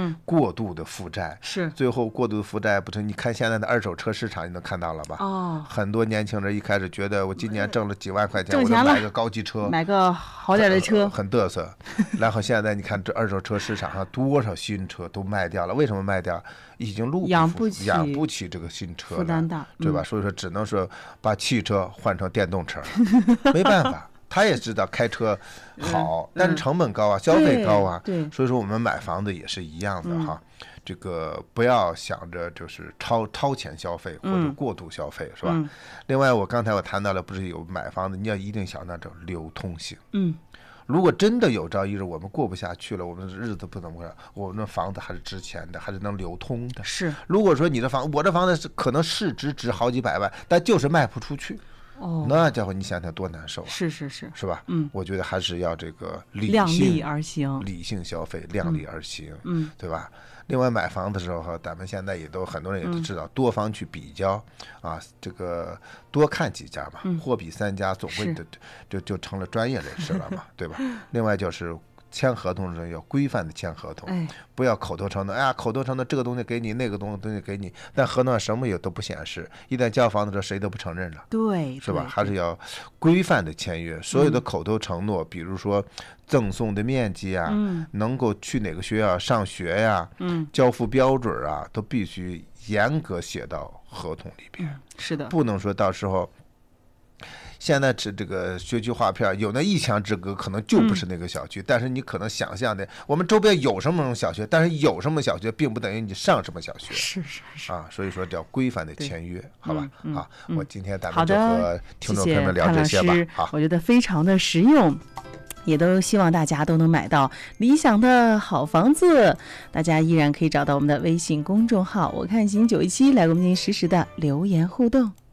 过度的负债， 是最后过度的负债不成？你看现在的二手车市场，你能看到了吧？很多年轻人一开始觉得我今年挣了几万块钱，我能买个高级车， 买个好点的车， 很嘚瑟。然后现在你看这二手车市场上多少新车都卖掉了，为什么卖掉？已经养不起这个新车了， 负担大， 对吧？所以说只能说把汽车换成电动车，没办法。他也知道开车好，但是成本高啊，消费高啊，所以说我们买房子也是一样的哈。这个不要想着就是超前消费或者过度消费，是吧？另外，刚才我谈到了，不是有买房子，你要一定想到这流通性。如果真的有朝一日我们过不下去了，我们的日子不怎么回事，我们的房子还是值钱的，还是能流通的。 是， 如果说我的房子可能市值好几百万，但就是卖不出去。那家伙你想想多难受啊！是吧？我觉得还是要这个量力而行， 理性消费，量力而行，对吧？另外买房的时候，咱们现在也都很多人也都知道，多方去比较啊，这个多看几家嘛，货比三家，总会就成了专业人士了嘛，对吧？另外就是签合同的时候要规范的签合同，不要口头承诺。哎呀，口头承诺这个东西给你，那个东西给你，但合同上什么也都不显示。一旦交房的时候，谁都不承认了， 对， 是吧？还是要规范的签约。所有的口头承诺，比如说赠送的面积啊，能够去哪个学校上学呀，交付标准啊，都必须严格写到合同里边。 是的， 不能说到时候。现在这个学区划片有那一墙之隔，可能就不是那个小区，但是你可能想象的，我们周边有什么小学，但是有什么小学并不等于你上什么小学， 是啊，所以说叫规范的签约，好吧？好，我今天咱们就和听众朋友们聊这些吧。好， 我觉得非常的实用。也都希望大家都能买到理想的好房子，大家依然可以找到我们的微信公众号“我看行917”来跟我们进行实时的留言互动。